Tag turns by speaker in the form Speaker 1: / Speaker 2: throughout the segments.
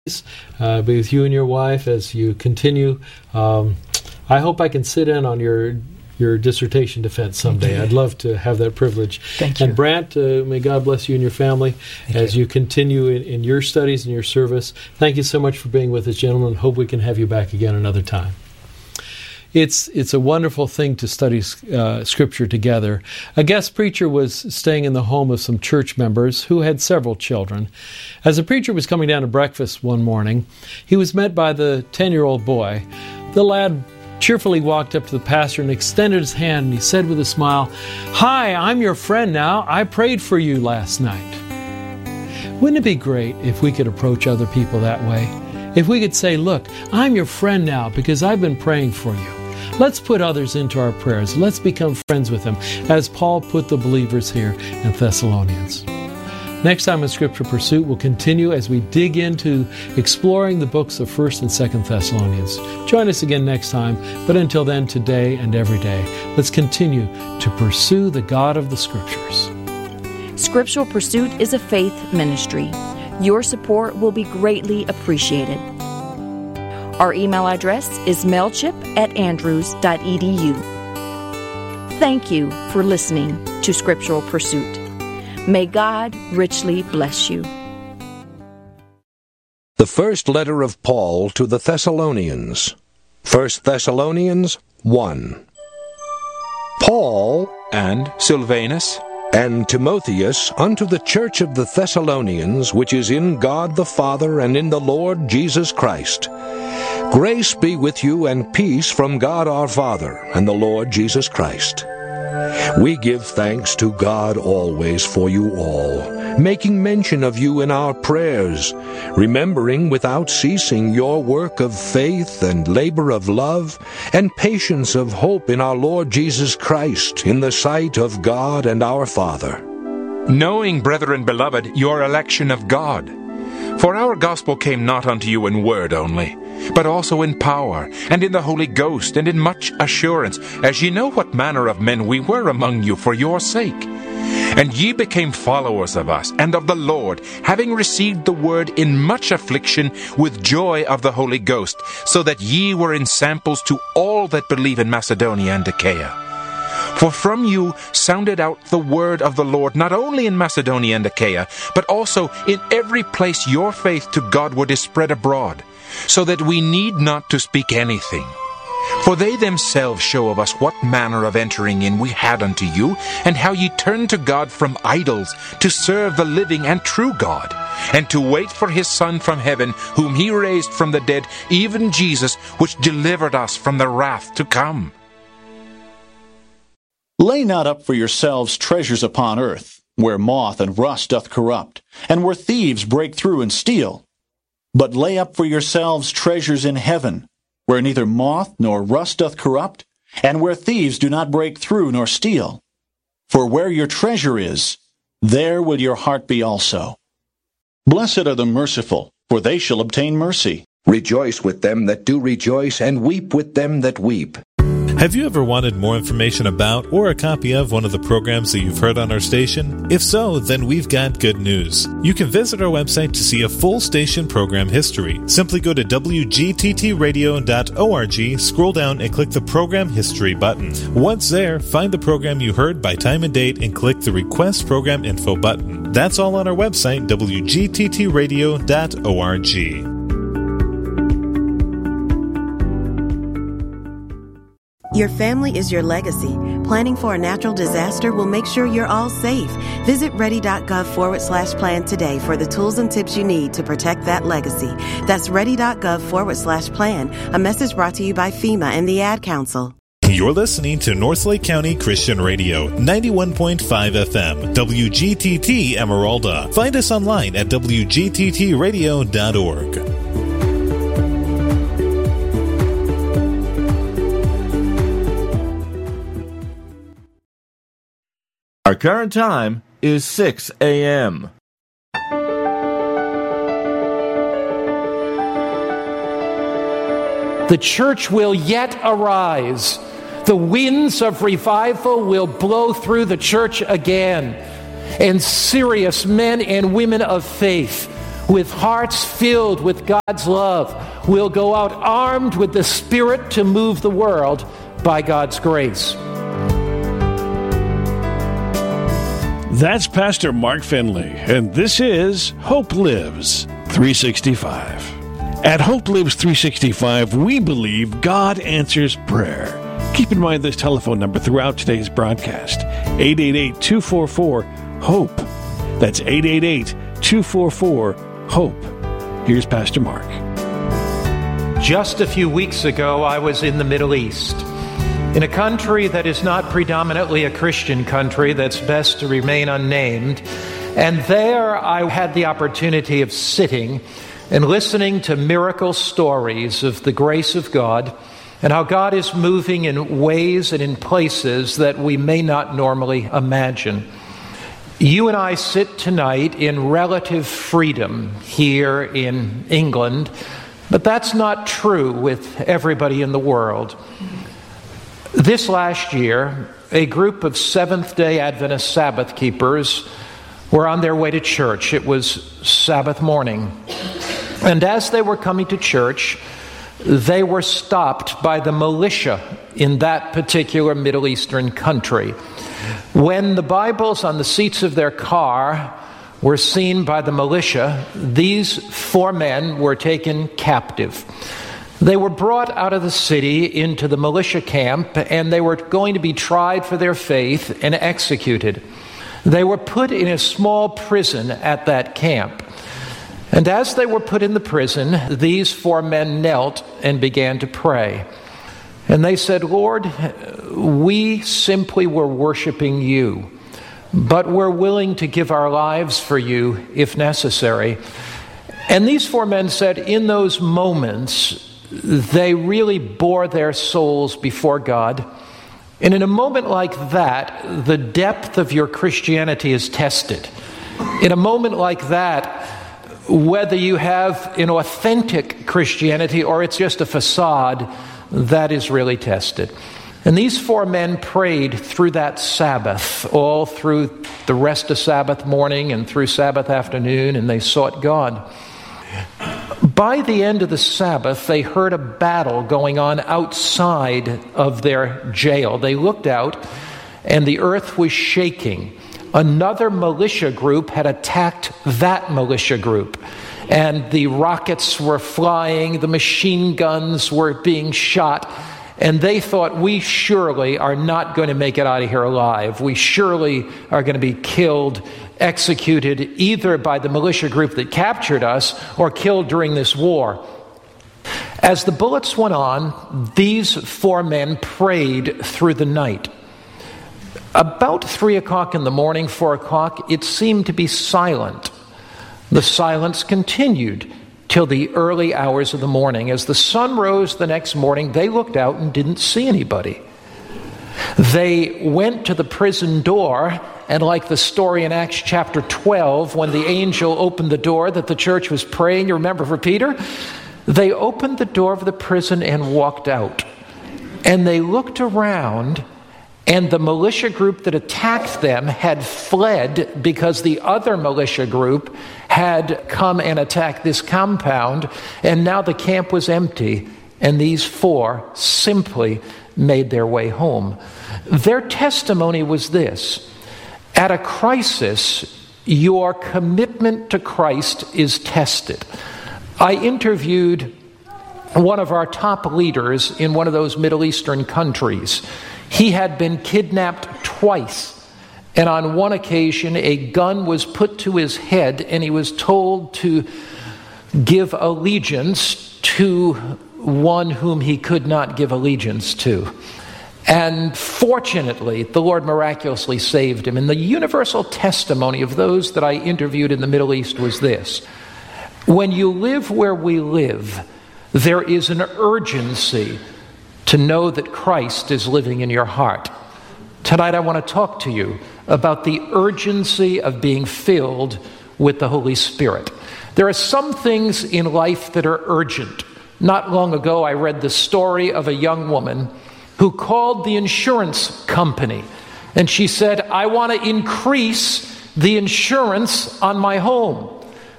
Speaker 1: Be with you and your wife as you continue. I hope I can sit in on your dissertation defense someday. I'd love to have that privilege.
Speaker 2: Thank you.
Speaker 1: And Brant, may God bless you and your family as you continue in your studies and your service. Thank you so much for being with us, gentlemen. Hope we can have you back again another time. It's a wonderful thing to study Scripture together. A guest preacher was staying in the home of some church members who had several children. As the preacher was coming down to breakfast one morning, he was met by the 10-year-old boy. The lad cheerfully walked up to the pastor and extended his hand, and he said with a smile, "Hi, I'm your friend now. I prayed for you last night." Wouldn't it be great if we could approach other people that way? If we could say, "Look, I'm your friend now because I've been praying for you." Let's put others into our prayers. Let's become friends with them, as Paul put the believers here in Thessalonians. Next time in Scripture Pursuit, we'll continue as we dig into exploring the books of 1st and 2nd Thessalonians. Join us again next time, but until then, today and every day, let's continue to pursue the God of the Scriptures.
Speaker 3: Scriptural Pursuit is a faith ministry. Your support will be greatly appreciated. Our email address is mailchimp@andrews.edu. Thank you for listening to Scriptural Pursuit. May God richly bless you.
Speaker 4: The first letter of Paul to the Thessalonians. 1 Thessalonians 1. Paul
Speaker 5: and Silvanus
Speaker 4: and Timotheus unto the church of the Thessalonians, which is in God the Father and in the Lord Jesus Christ. Grace be with you and peace from God our Father and the Lord Jesus Christ. We give thanks to God always for you all, making mention of you in our prayers, remembering without ceasing your work of faith and labor of love and patience of hope in our Lord Jesus Christ in the sight of God and our Father.
Speaker 5: Knowing, brethren beloved, your election of God. For our gospel came not unto you in word only, but also in power, and in the Holy Ghost, and in much assurance, as ye know what manner of men we were among you for your sake. And ye became followers of us, and of the Lord, having received the word in much affliction, with joy of the Holy Ghost, so that ye were ensamples to all that believe in Macedonia and Achaia. For from you sounded out the word of the Lord, not only in Macedonia and Achaia, but also in every place your faith to Godward is spread abroad, so that we need not to speak anything. For they themselves show of us what manner of entering in we had unto you, and how ye turned to God from idols, to serve the living and true God, and to wait for his Son from heaven, whom he raised from the dead, even Jesus, which delivered us from the wrath to come.
Speaker 6: Lay not up for yourselves treasures upon earth, where moth and rust doth corrupt, and where thieves break through and steal. But lay up for yourselves treasures in heaven, where neither moth nor rust doth corrupt, and where thieves do not break through nor steal. For where your treasure is, there will your heart be also. Blessed are the merciful, for they shall obtain mercy.
Speaker 4: Rejoice with them that do rejoice, and weep with them that weep.
Speaker 7: Have you ever wanted more information about or a copy of one of the programs that you've heard on our station? If so, then we've got good news. You can visit our website to see a full station program history. Simply go to wgttradio.org, scroll down and click the Program History button. Once there, find the program you heard by time and date and click the Request Program Info button. That's all on our website, wgttradio.org.
Speaker 8: Your family is your legacy. Planning for a natural disaster will make sure you're all safe. Visit ready.gov/plan today for the tools and tips you need to protect that legacy. That's ready.gov/plan. A message brought to you by FEMA and the Ad Council.
Speaker 7: You're listening to Northlake County Christian Radio, 91.5 FM, WGTT Emeralda. Find us online at wgttradio.org.
Speaker 9: Our current time is 6 a.m.
Speaker 2: The church will yet arise. The winds of revival will blow through the church again. And serious men and women of faith with hearts filled with God's love, will go out armed with the Spirit to move the world by God's grace.
Speaker 10: That's Pastor Mark Finley, and this is Hope Lives 365. At Hope Lives 365, we believe God answers prayer. Keep in mind this telephone number throughout today's broadcast, 888-244-HOPE. That's 888-244-HOPE. Here's Pastor Mark.
Speaker 2: Just a few weeks ago, I was in the Middle East, in a country that is not predominantly a Christian country, that's best to remain unnamed. And there I had the opportunity of sitting and listening to miracle stories of the grace of God and how God is moving in ways and in places that we may not normally imagine. You and I sit tonight in relative freedom here in England, but that's not true with everybody in the world. This last year, a group of Seventh-day Adventist Sabbath keepers were on their way to church. It was Sabbath morning. And as they were coming to church, they were stopped by the militia in that particular Middle Eastern country. When the Bibles on the seats of their car were seen by the militia, these 4 men were taken captive. They were brought out of the city into the militia camp, and they were going to be tried for their faith and executed. They were put in a small prison at that camp. And as they were put in the prison, these 4 men knelt and began to pray. And they said, "Lord, we simply were worshiping you, but we're willing to give our lives for you if necessary." And these 4 men said in those moments, they really bore their souls before God. And in a moment like that, the depth of your Christianity is tested. In a moment like that, whether you have an authentic Christianity or it's just a facade, that is really tested. And these 4 men prayed through that Sabbath, all through the rest of Sabbath morning and through Sabbath afternoon, and they sought God. By the end of the Sabbath, they heard a battle going on outside of their jail. They looked out, and the earth was shaking. Another militia group had attacked that militia group, and the rockets were flying, the machine guns were being shot, and they thought, we surely are not going to make it out of here alive. We surely are going to be killed, executed, either by the militia group that captured us or killed during this war. As the bullets went on, these 4 men prayed through the night. About 3 o'clock in the morning, 4 o'clock, it seemed to be silent. The silence continued till the early hours of the morning. As the sun rose the next morning, they looked out and didn't see anybody. They went to the prison door, and like the story in Acts chapter 12, when the angel opened the door that the church was praying, you remember for Peter? They opened the door of the prison and walked out. And they looked around, and the militia group that attacked them had fled because the other militia group had come and attacked this compound, and now the camp was empty, and these 4 simply made their way home. Their testimony was this: at a crisis, your commitment to Christ is tested. I interviewed one of our top leaders in one of those Middle Eastern countries. He had been kidnapped twice, and on one occasion a gun was put to his head, and he was told to give allegiance to one whom he could not give allegiance to. And fortunately, the Lord miraculously saved him. And the universal testimony of those that I interviewed in the Middle East was this: when you live where we live, there is an urgency to know that Christ is living in your heart. Tonight I want to talk to you about the urgency of being filled with the Holy Spirit. There are some things in life that are urgent. Not long ago, I read the story of a young woman who called the insurance company, and she said, "I want to increase the insurance on my home."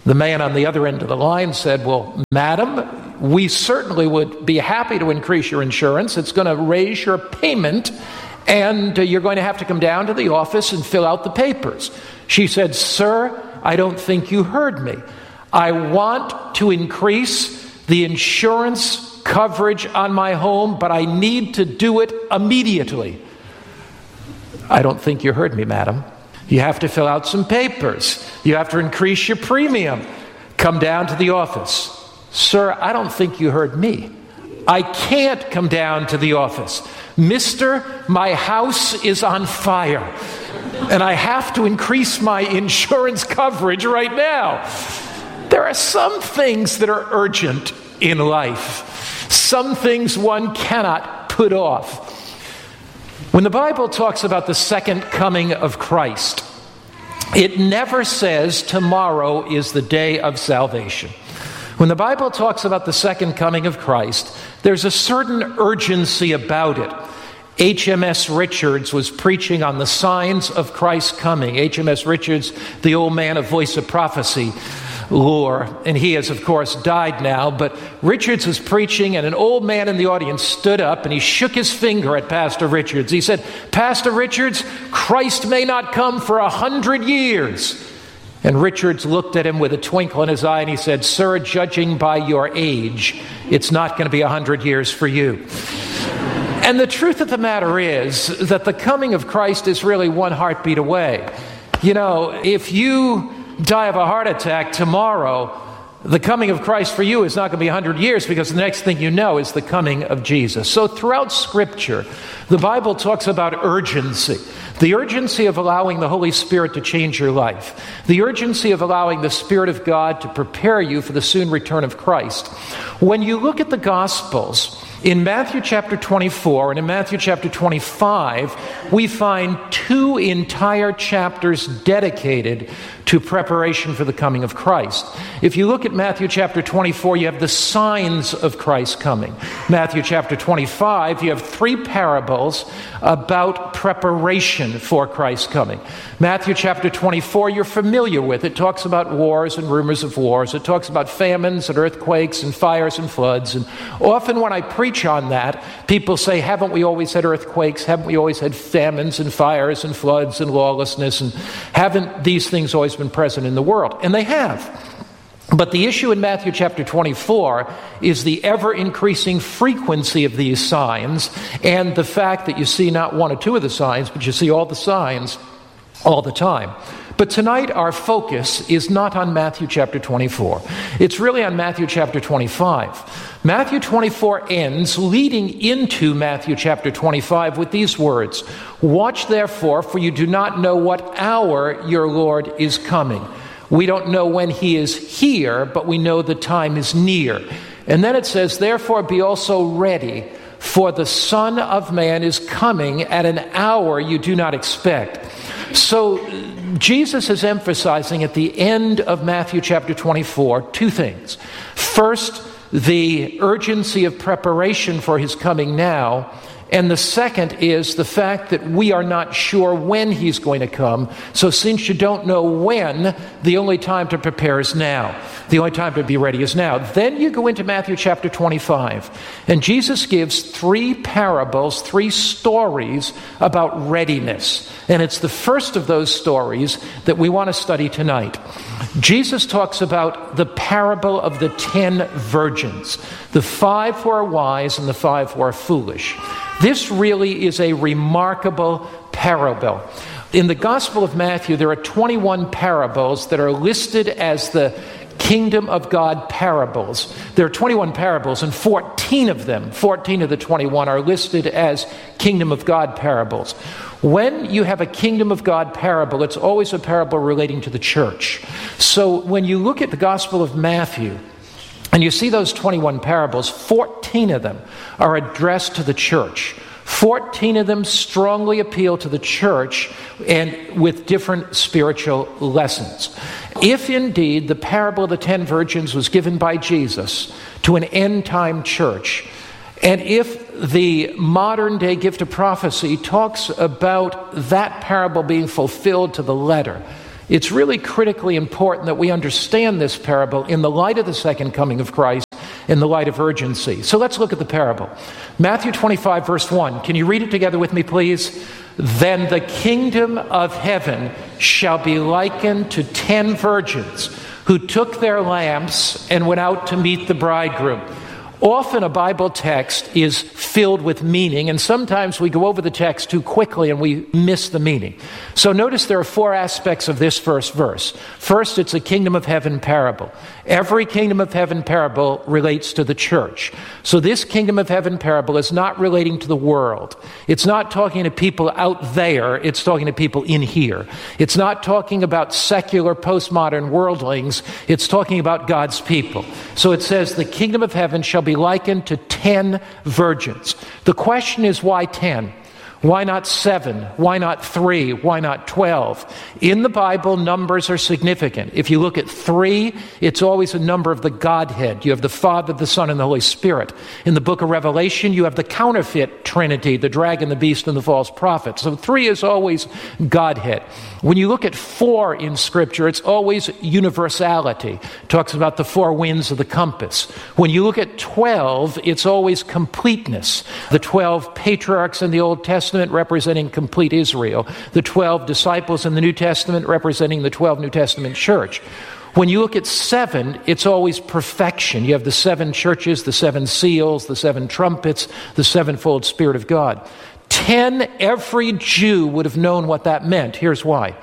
Speaker 2: The man on the other end of the line said, well, madam, we certainly would be happy to increase your insurance. It's going to raise your payment, and you're going to have to come down to the office and fill out the papers. She said, sir, I don't think you heard me. I want to increase the insurance coverage on my home, but I need to do it immediately. I don't think you heard me, madam. You have to fill out some papers. You have to increase your premium. Come down to the office. Sir, I don't think you heard me. I can't come down to the office. Mister, my house is on fire, and I have to increase my insurance coverage right now. There are some things that are urgent in life. Some things one cannot put off. When the Bible talks about the second coming of Christ, it never says tomorrow is the day of salvation. When the Bible talks about the second coming of Christ, there's a certain urgency about it. H.M.S. Richards was preaching on the signs of Christ's coming. H.M.S. Richards, the old man of Voice of Prophecy lore, and he has, of course, died now, but Richards was preaching, and an old man in the audience stood up, and he shook his finger at Pastor Richards. He said, Pastor Richards, Christ may not come for 100 years. And Richards looked at him with a twinkle in his eye, and he said, sir, judging by your age, it's not going to be 100 years for you. And the truth of the matter is that the coming of Christ is really one heartbeat away. You know, if you die of a heart attack tomorrow, the coming of Christ for you is not going to be 100 years, because the next thing you know is the coming of Jesus. So throughout Scripture, the Bible talks about urgency. The urgency of allowing the Holy Spirit to change your life. The urgency of allowing the Spirit of God to prepare you for the soon return of Christ. When you look at the Gospels, in Matthew chapter 24 and in Matthew chapter 25, we find 2 entire chapters dedicated to preparation for the coming of Christ. If you look at Matthew chapter 24, you have the signs of Christ's coming. Matthew chapter 25, you have 3 parables about preparation for Christ's coming. Matthew chapter 24, you're familiar with. It talks about wars and rumors of wars. It talks about famines and earthquakes and fires and floods. And often when I preach on that, people say, haven't we always had earthquakes? Haven't we always had famines and fires and floods and lawlessness? And haven't these things always been present in the world? And they have. But the issue in Matthew chapter 24 is the ever-increasing frequency of these signs, and the fact that you see not 1 or 2 of the signs, but you see all the signs all the time. But tonight our focus is not on Matthew chapter 24. It's really on Matthew chapter 25. Matthew 24 ends leading into Matthew chapter 25 with these words, "Watch therefore, for you do not know what hour your Lord is coming." We don't know when he is here, but we know the time is near. And then it says, "Therefore be also ready, for the Son of Man is coming at an hour you do not expect." So Jesus is emphasizing at the end of Matthew chapter 24 2 things. First, the urgency of preparation for his coming now. And the second is the fact that we are not sure when he's going to come. So since you don't know when, the only time to prepare is now. The only time to be ready is now. Then you go into Matthew chapter 25. And Jesus gives 3 parables, 3 stories about readiness. And it's the first of those stories that we want to study tonight. Jesus talks about the parable of the 10 virgins. The 5 who are wise and the 5 who are foolish. This really is a remarkable parable. In the Gospel of Matthew, there are 21 parables that are listed as the kingdom of God parables. There are 21 parables, and 14 of them, 14 of the 21, are listed as kingdom of God parables. When you have a kingdom of God parable, it's always a parable relating to the church. So when you look at the Gospel of Matthew, and you see those 21 parables, 14 of them are addressed to the church. 14 of them strongly appeal to the church and with different spiritual lessons. If indeed the parable of the 10 virgins was given by Jesus to an end-time church, and if the modern-day gift of prophecy talks about that parable being fulfilled to the letter, It's really critically important that we understand this parable in the light of the second coming of Christ, in the light of urgency. So let's look at the parable. Matthew 25, verse 1. Can you read it together with me, please? Then the kingdom of heaven shall be likened to 10 virgins who took their lamps and went out to meet the bridegroom. Often a Bible text is filled with meaning, and sometimes we go over the text too quickly and we miss the meaning. So notice there are 4 aspects of this first verse. First, it's a kingdom of heaven parable. Every kingdom of heaven parable relates to the church. So this kingdom of heaven parable is not relating to the world. It's not talking to people out there. It's talking to people in here. It's not talking about secular postmodern worldlings. It's talking about God's people. So it says the kingdom of heaven shall be likened to 10 virgins. The question is, why 10? Why not 7? Why not 3? Why not 12? In the Bible, numbers are significant. If you look at 3, it's always a number of the Godhead. You have the Father, the Son, and the Holy Spirit. In the book of Revelation, you have the counterfeit Trinity, the dragon, the beast, and the false prophet. So 3 is always Godhead. When you look at 4 in Scripture, it's always universality. It talks about the 4 winds of the compass. When you look at 12, it's always completeness. The 12 patriarchs in the Old Testament representing complete Israel. The 12 disciples in the New Testament representing the 12 New Testament church. When you look at 7, it's always perfection. You have the 7 churches, the 7 seals, the 7 trumpets, the 7-fold Spirit of God. 10, every Jew would have known what that meant. Here's why.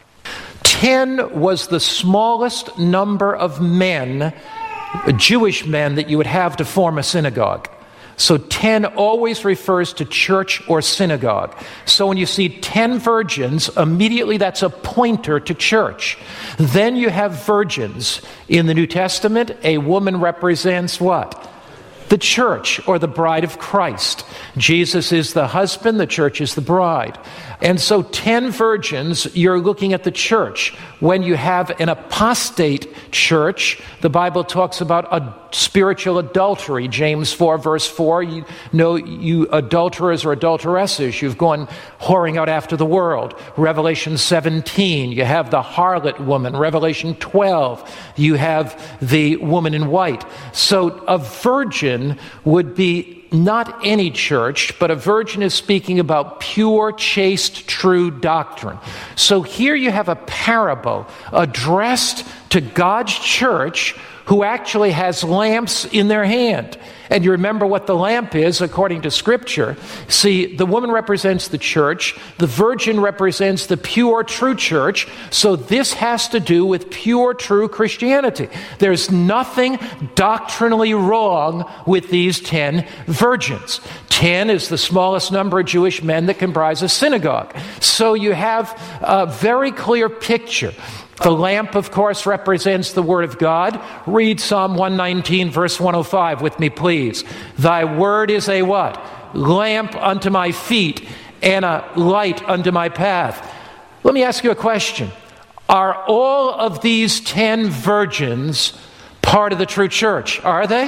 Speaker 2: 10 was the smallest number of men, Jewish men, that you would have to form a synagogue. So 10 always refers to church or synagogue. So when you see 10 virgins, immediately that's a pointer to church. Then you have virgins. In the New Testament, a woman represents what? The church, or the bride of Christ. Jesus is the husband, the church is the bride. And so 10 virgins, you're looking at the church. When you have an apostate church, the Bible talks about a spiritual adultery. James 4, verse 4, you know, you adulterers or adulteresses, you've gone whoring out after the world. Revelation 17, you have the harlot woman. Revelation 12, you have the woman in white. So a virgin would be not any church, but a virgin is speaking about pure, chaste, true doctrine. So here you have a parable addressed to God's church who actually has lamps in their hand. And you remember what the lamp is according to Scripture. See, the woman represents the church. The virgin represents the pure, true church. So this has to do with pure, true Christianity. There's nothing doctrinally wrong with these 10 virgins. 10 is the smallest number of Jewish men that comprise a synagogue. So you have a very clear picture. The lamp, of course, represents the Word of God. Read Psalm 119, verse 105 with me, please. Thy word is a what? Lamp unto my feet and a light unto my path. Let me ask you a question. Are all of these 10 virgins part of the true church? Are they?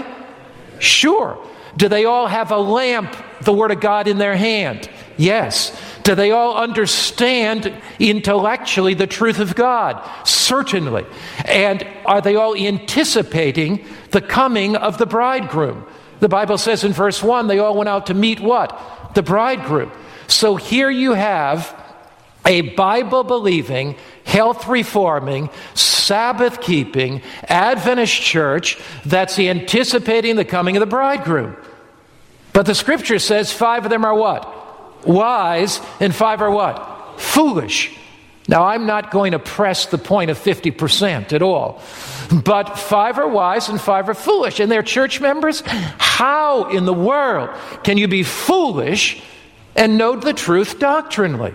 Speaker 2: Sure. Do they all have a lamp, the Word of God, in their hand? Yes. Do they all understand intellectually the truth of God? Certainly. And are they all anticipating the coming of the bridegroom? The Bible says in verse 1, they all went out to meet what? The bridegroom. So here you have a Bible-believing, health-reforming, Sabbath-keeping, Adventist church that's anticipating the coming of the bridegroom. But the Scripture says 5 of them are what? Wise, and 5 are what? Foolish. Now, I'm not going to press the point of 50% at all. But 5 are wise and 5 are foolish. And they're church members? How in the world can you be foolish and know the truth doctrinally?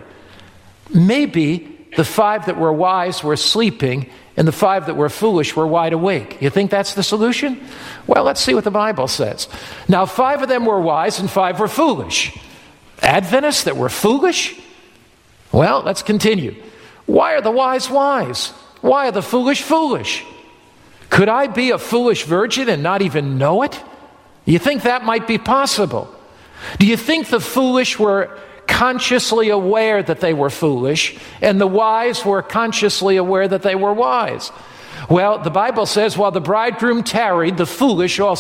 Speaker 2: Maybe the 5 that were wise were sleeping and the 5 that were foolish were wide awake. You think that's the solution? Well, let's see what the Bible says. Now, 5 of them were wise and 5 were foolish. Adventists that were foolish? Well, let's continue. Why are the wise wise? Why are the foolish foolish? Could I be a foolish virgin and not even know it? Do you think that might be possible? Do you think the foolish were consciously aware that they were foolish, and the wise were consciously aware that they were wise. Well, the Bible says, while the bridegroom tarried, the foolish also